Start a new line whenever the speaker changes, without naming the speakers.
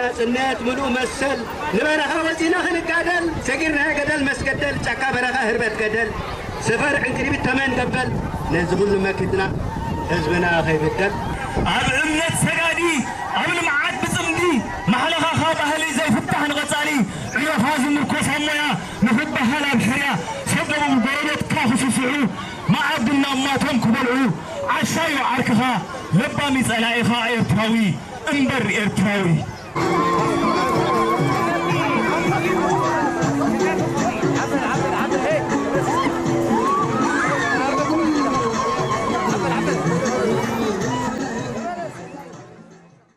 نات ملو مسل نبرخا وزينا خنقادل سقيرنا قدل مسقدل شاكا برخا هربت قدل سفر عنكري بالتمن قبل نزغل ما كدنا حزبنا خيبتل
عب امنت سقادي عب المعاد بزمدي محلها خاط اهلي زي فتح نغطالي عيو فازم الكوس همويا نفبه هلا بحريا صدروا مقربت كافس سعو ما عبدنا اماتهم كبلعو عشايو عركها لبا ميزالايخا ايرتراوي انبر ايرتراوي